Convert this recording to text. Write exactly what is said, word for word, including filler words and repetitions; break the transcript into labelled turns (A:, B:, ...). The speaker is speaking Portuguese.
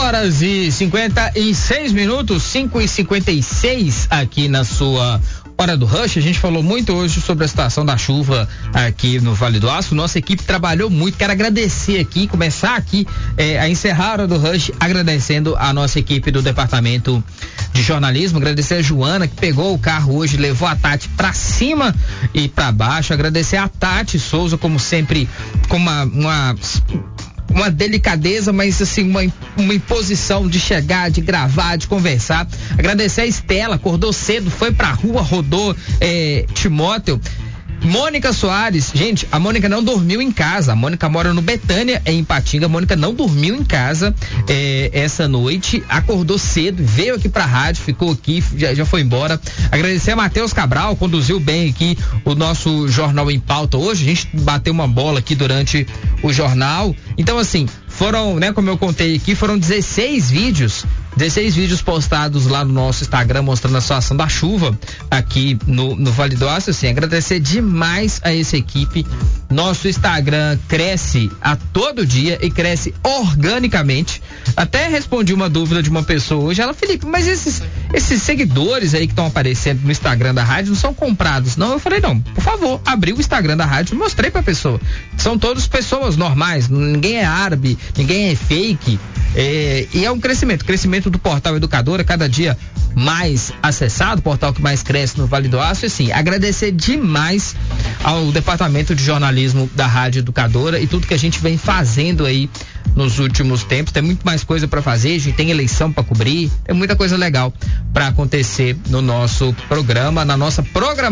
A: horas e cinquenta e seis minutos, cinco e cinquenta e seis aqui na sua Hora do Rush. A gente falou muito hoje sobre a situação da chuva aqui no Vale do Aço. Nossa equipe trabalhou muito. Quero agradecer aqui, começar aqui eh, a encerrar a Hora do Rush agradecendo a nossa equipe do departamento de jornalismo. Agradecer a Joana que pegou o carro hoje, levou a Tati pra cima e pra baixo. Agradecer a Tati Souza, como sempre, com uma, uma uma delicadeza, mas assim, uma, uma imposição de chegar, de gravar, de conversar. Agradecer a Estela, acordou cedo, foi pra rua, rodou é, Timóteo. Mônica Soares, gente, a Mônica não dormiu em casa. A Mônica mora no Betânia, em Ipatinga. A Mônica não dormiu em casa é, essa noite, acordou cedo, veio aqui pra rádio, ficou aqui, já, já foi embora. Agradecer a Matheus Cabral, conduziu bem aqui o nosso Jornal em Pauta hoje. A gente bateu uma bola aqui durante o jornal. Então, assim, foram, né, como eu contei aqui, foram dezesseis vídeos. dezesseis vídeos postados lá no nosso Instagram mostrando a situação da chuva aqui no, no Vale do Aço. Assim, agradecer demais a essa equipe. Nosso Instagram cresce a todo dia e cresce organicamente. Até respondi uma dúvida de uma pessoa hoje. Ela, Felipe, mas esses, esses seguidores aí que estão aparecendo no Instagram da rádio não são comprados? Não, eu falei, não, por favor, abri o Instagram da rádio e mostrei pra pessoa. São todas pessoas normais, ninguém é árabe, ninguém é fake. É, e é um crescimento, crescimento do portal Educadora, cada dia mais acessado, portal que mais cresce no Vale do Aço. E assim, agradecer demais ao departamento de jornalismo da Rádio Educadora e tudo que a gente vem fazendo aí nos últimos tempos. Tem muito mais coisa para fazer, a gente tem eleição para cobrir, tem muita coisa legal para acontecer no nosso programa, na nossa programação.